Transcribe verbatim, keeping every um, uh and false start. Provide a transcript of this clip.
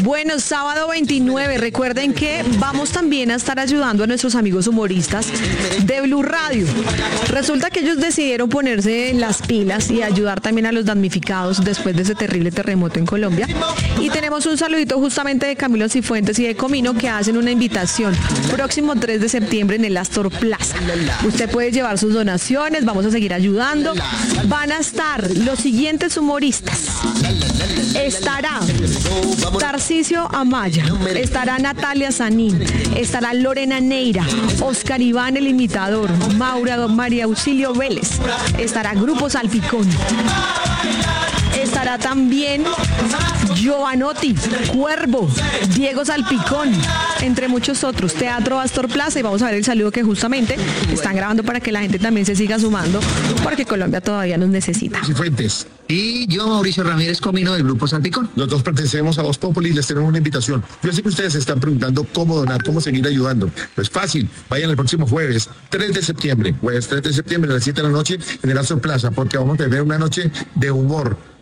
Bueno, sábado veintinueve, recuerden que vamos también a estar ayudando a nuestros amigos humoristas de Blue Radio. Resulta que ellos decidieron ponerse las pilas y ayudar también a los damnificados después de ese terrible terremoto en Colombia. Y tenemos un saludito justamente de Camilo Cifuentes y de Comino, que hacen una invitación próximo tres de septiembre en el Astor Plaza. Usted puede llevar sus donaciones, vamos a seguir ayudando. Van a estar los siguientes humoristas. Estará Tarcisio Amaya, estará Natalia Sanín, estará Lorena Neira, Oscar Iván el Imitador, Maura María Auxilio Vélez, estará Grupo Salpicón, estará también Giovanotti, Cuervo, Diego Salpicón, entre muchos otros. Teatro Astor Plaza, y vamos a ver el saludo que justamente están grabando para que la gente también se siga sumando, porque Colombia todavía nos necesita. Cifuentes. Y yo, Mauricio Ramírez Comino, del Grupo Salpicón. Los dos pertenecemos a Voz Populi y les tenemos una invitación. Yo sé que ustedes se están preguntando cómo donar, cómo seguir ayudando. Pues fácil, vayan el próximo jueves, tres de septiembre, jueves tres de septiembre a las siete de la noche en el Astor Plaza, porque vamos a tener una noche de humor.